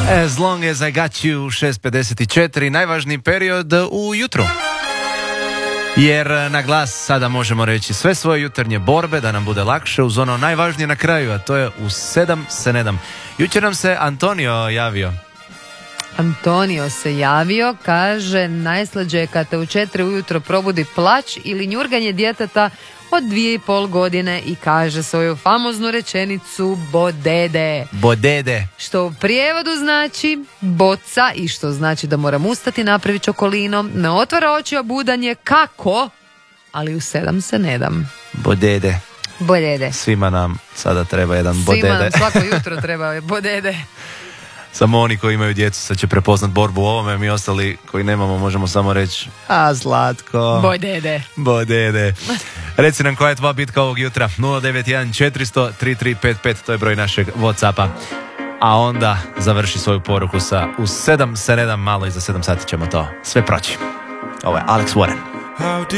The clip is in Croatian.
As long as I got you, 6:54, najvažniji period u jutru. Jer na glas sada možemo reći sve svoje jutarnje borbe da nam bude lakše uz ono najvažnije na kraju, a to je u 7 se ne dam. Jučer nam se Antonio javio. Antonio se javio, kaže najslađe je kad te u 4 ujutro probudi plać ili njurganje djeteta od 2,5 godine i kaže svoju famoznu rečenicu bodede. Bodede. Što u prijevodu znači boca i što znači da moram ustati, napraviti čokolinom, ne otvara oči obudanje, kako? Ali u 7 se ne dam. Bodede. Bodede. Svima nam sada treba jedan bodede. Svima nam svako jutro treba bodede. Samo oni koji imaju djecu sad će prepoznat borbu u ovome, mi ostali koji nemamo možemo samo reći a Zlatko. Bodede. Bodede. Reci nam koja je tvoja bitka ovog jutra. 091 400 3355, to je broj našeg Whatsappa. A onda završi svoju poruku sa u 7 se ne dam, malo iza 7 sati ćemo to sve proći. Ovo je Alex Warren.